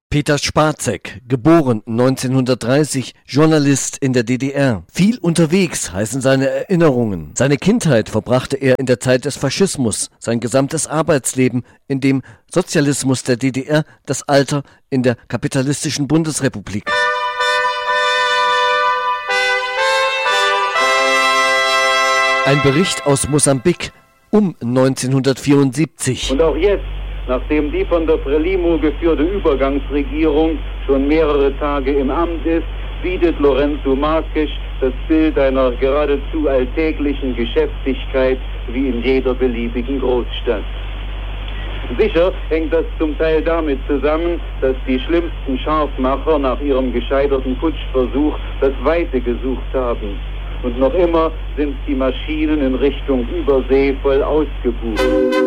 Peter Spatzek, geboren 1930, Journalist in der DDR. Viel unterwegs heißen seine Erinnerungen. Seine Kindheit verbrachte er in der Zeit des Faschismus, sein gesamtes Arbeitsleben in dem Sozialismus der DDR, das Alter in der kapitalistischen Bundesrepublik. Ein Bericht aus Mosambik um 1974. Und auch jetzt, nachdem die von der Frelimo geführte Übergangsregierung schon mehrere Tage im Amt ist, bietet Lourenço Marques das Bild einer geradezu alltäglichen Geschäftigkeit wie in jeder beliebigen Großstadt. Sicher hängt das zum Teil damit zusammen, dass die schlimmsten Scharfmacher nach ihrem gescheiterten Putschversuch das Weite gesucht haben. Und noch immer sind die Maschinen in Richtung Übersee voll ausgebucht.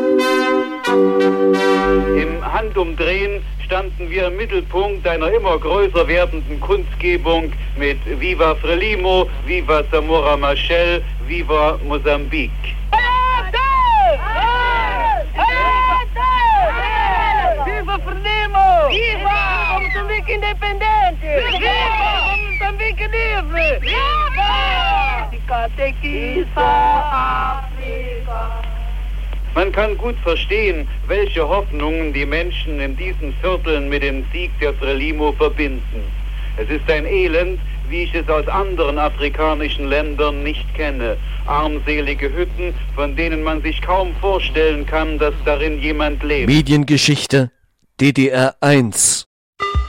Im Handumdrehen standen wir im Mittelpunkt einer immer größer werdenden Kundgebung mit Viva Frelimo, Viva Samora Machel, Viva Mosambik. Viva Frelimo! Viva! Moçambique independente! Viva! Moçambique livre! Viva! Die Catequista Afrika! Man kann gut verstehen, welche Hoffnungen die Menschen in diesen Vierteln mit dem Sieg der Frelimo verbinden. Es ist ein Elend, wie ich es aus anderen afrikanischen Ländern nicht kenne. Armselige Hütten, von denen man sich kaum vorstellen kann, dass darin jemand lebt. Mediengeschichte DDR 1